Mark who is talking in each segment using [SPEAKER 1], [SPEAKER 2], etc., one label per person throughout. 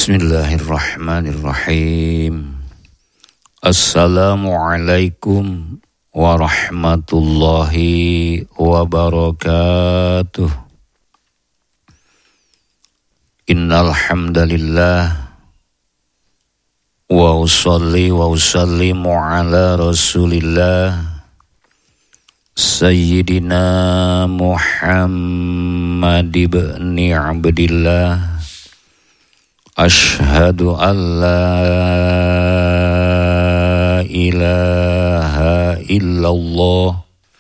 [SPEAKER 1] Bismillahirrahmanirrahim. Assalamualaikum warahmatullahi wabarakatuh. Innal hamdalillah wa usalli wa usallimu ala Rasulillah Sayyidina Muhammad ibn Abdillah. Ashhadu an la ilaha illallah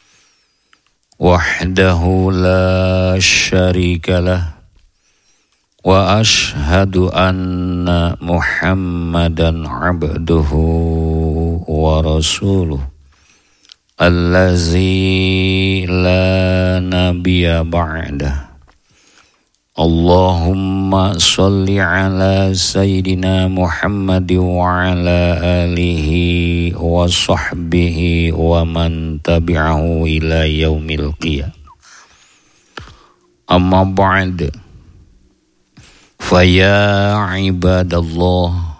[SPEAKER 1] wahdahu la syarika lah wa ashhadu anna Muhammadan abduhu wa rasuluh allazi la nabiyya ba'dah. Allahumma salli ala Sayyidina Muhammad wa ala alihi wa sahbihi wa man tabi'ahu ila yaumil qiyamah. Amma ba'd. Faya ibadallah,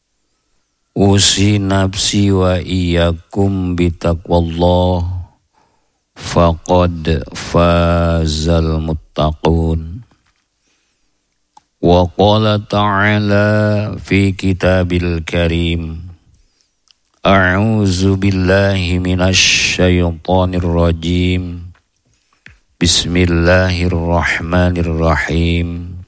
[SPEAKER 1] usi nafsi wa iyyakum bitaqwallah, faqad fazal muttaqun. Wa qala ta'ala fi kitabil karim, a'udzu billahi minasy syaithanir rajim. Bismillahirrahmanirrahim.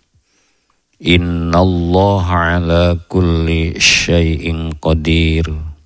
[SPEAKER 1] Innallaha ala kulli syai'in qadir.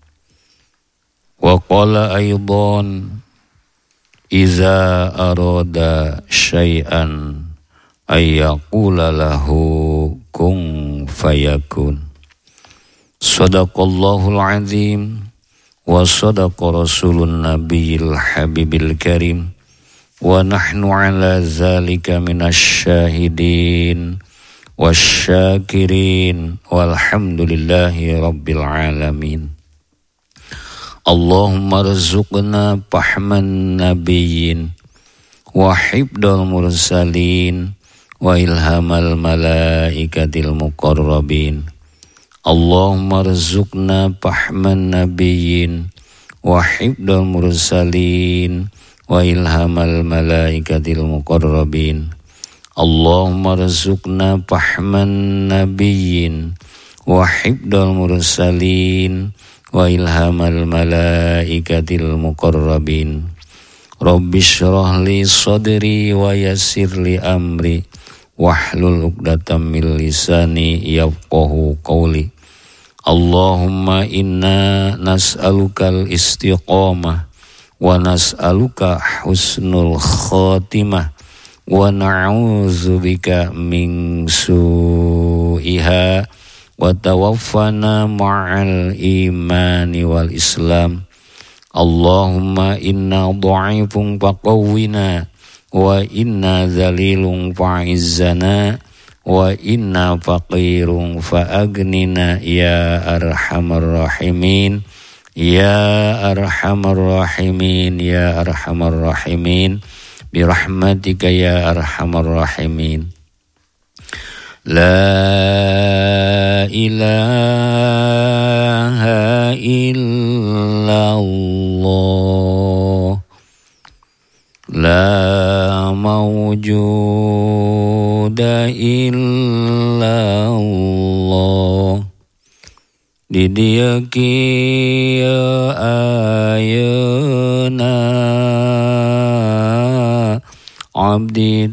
[SPEAKER 1] Wa qala aydan, iza arada syai'an ayyaqula lahu kun fayakun. Sadaqallahul azim wa sadaqa rasulun nabiyil habibil karim wa nahnu ala zalika minasy syahidin wasyakirin walhamdulillahi rabbil alamin. Allahumma rzuqna fahman nabiyyin wa hibdal mursalin wa ilhamal malaikatil muqarrabin. Allahumma rzuqna fahman nabiyyin wa hibdal mursalin wa ilhamal malaikatil muqarrabin. Allahumma rzuqna fahman nabiyyin wa hibdal mursalin wa ilhamal malaikatil muqarrabin. Rabbi shrah li sadri wa yassir li amri wahlul 'uqdatam min lisani yafqahu qawli. Allahumma inna nas'alukal istiqamah wa nas'aluka husnul khatimah wa na'udzubika min su'iha wa tawaffana ma'al imani wal islam. Allahumma inna dha'ifun faqawwina wa inna dhalilun fa'izzana wa inna faqirun fa'agnina ya arhamar rahimin ya arhamar rahimin ya arhamar rahimin birahmatika ya arhamar rahimin. La ilaha illallah, la mawjuda illallah. Di dieu kieu ayeuna abdi